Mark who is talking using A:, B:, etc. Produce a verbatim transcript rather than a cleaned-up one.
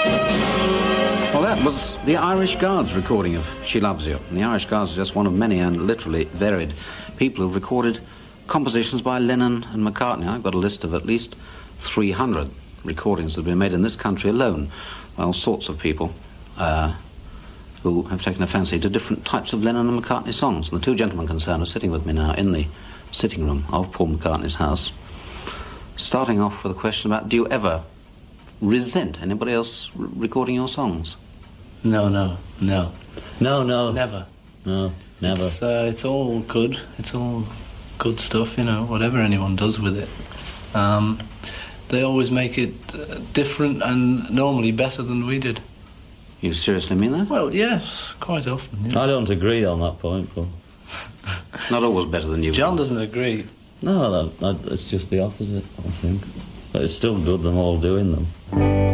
A: Well, that was the Irish Guards recording of She Loves You. And the Irish Guards are just one of many and literally varied people who've recorded compositions by Lennon and McCartney. I've got a list of at least three hundred recordings that have been made in this country alone by all sorts of people uh, who have taken a fancy to different types of Lennon and McCartney songs. And the two gentlemen concerned are sitting with me now in the sitting room of Paul McCartney's house. Starting off with a question about, do you ever resent anybody else r- recording your songs?
B: No, no, no.
C: No, no.
B: Never.
C: No, never.
B: It's, uh, it's all good. It's all good stuff, you know, whatever anyone does with it. Um, they always make it uh, different and normally better than we did.
A: You seriously mean that?
B: Well, yes, quite often. Yeah.
C: I don't agree on that point, Paul.
A: Not always better than you.
B: John doesn't agree.
C: No, that, that, it's just the opposite, I think. But it's still good them all doing them.